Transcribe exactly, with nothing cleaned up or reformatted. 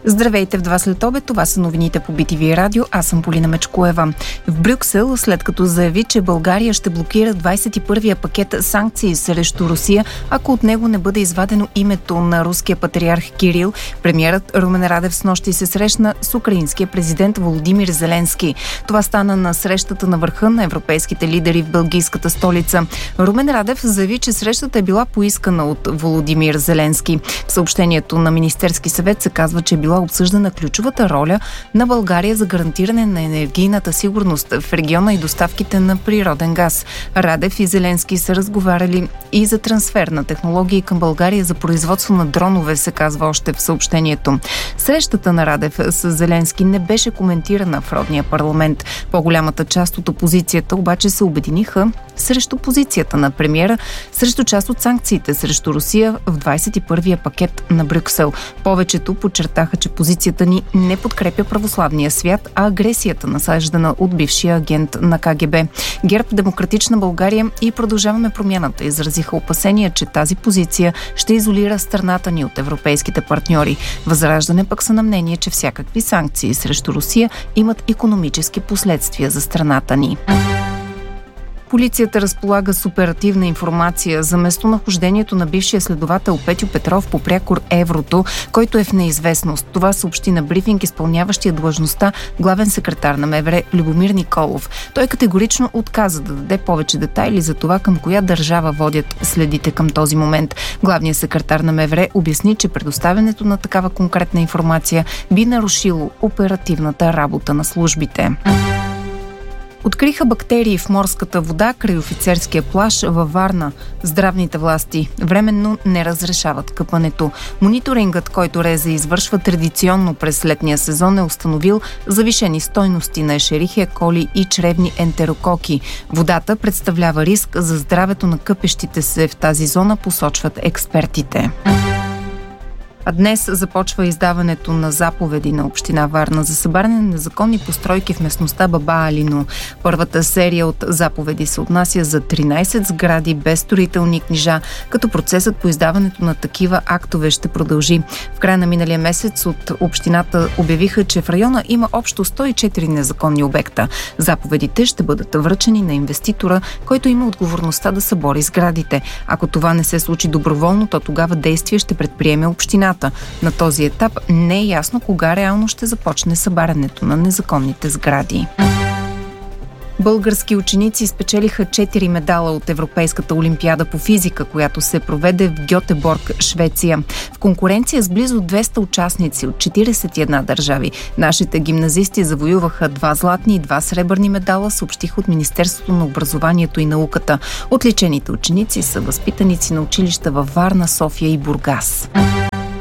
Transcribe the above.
Здравейте в два след обед, това са новините по Би Ти Ви радио, аз съм Полина Мечкоева. В Брюксел, след като заяви, че България ще блокира двадесет и първия пакет санкции срещу Русия, ако от него не бъде извадено името на руския патриарх Кирил, премиерът Румен Радев снощи се срещна с украинския президент Володимир Зеленски. Това стана на срещата на върха на европейските лидери в белгийската столица. Румен Радев заяви, че срещата е била поискана от Володимир Зеленски. В съобщението на Министерски съвет се казва, че е била обсъждана ключовата роля на България за гарантиране на енергийната сигурност в региона и доставките на природен газ. Радев и Зеленски са разговаряли и за трансфер на технологии към България за производство на дронове, се казва още в съобщението. Срещата на Радев с Зеленски не беше коментирана в родния парламент. По-голямата част от опозицията обаче се обединиха срещу позицията на премиера, срещу част от санкциите срещу Русия в двадесет и първия пакет на Брюксел. Повечето подчертаха, че позицията ни не подкрепя православния свят, а агресията, насаждана от бившия агент на Ка Ге Бе. ГЕРБ, Демократична България и Продължаваме промяната изразиха опасения, че тази позиция ще изолира страната ни от европейските партньори. Възраждане пък са на мнение, че всякакви санкции срещу Русия имат икономически последствия за страната ни. Полицията разполага с оперативна информация за местонахождението на бившия следовател Петьо Петров по прякор Еврото, който е в неизвестност. Това съобщи на брифинг изпълняващия длъжността главен секретар на Ме Вэ Ре Любомир Николов. Той категорично отказа да даде повече детайли за това към коя държава водят следите към този момент. Главният секретар на Ме Вэ Ре обясни, че предоставянето на такава конкретна информация би нарушило оперативната работа на службите. Откриха бактерии в морската вода край офицерския плаж във Варна. Здравните власти временно не разрешават къпането. Мониторингът, който РЕЗ извършва традиционно през летния сезон, е установил завишени стойности на ешерихия коли и чревни ентерококи. Водата представлява риск за здравето на къпещите се в тази зона, посочват експертите. А днес започва издаването на заповеди на община Варна за събаряне на незаконни постройки в местността Баба Алино. Първата серия от заповеди се отнася за тринадесет сгради без строителни книжа, като процесът по издаването на такива актове ще продължи. В края на миналия месец от общината обявиха, че в района има общо сто и четири незаконни обекта. Заповедите ще бъдат връчени на инвеститора, който има отговорността да събори сградите. Ако това не се случи доброволно, то тогава действие ще предприеме общината. На този етап не е ясно кога реално ще започне събарянето на незаконните сгради. Български ученици спечелиха четири медала от Европейската олимпиада по физика, която се проведе в Гьотеборг, Швеция. В конкуренция с близо двеста участници от четиридесет и една държави. Нашите гимназисти завоюваха два златни и два сребърни медала, съобщиха от Министерството на образованието и науката. Отличените ученици са възпитаници на училища във Варна, София и Бургас.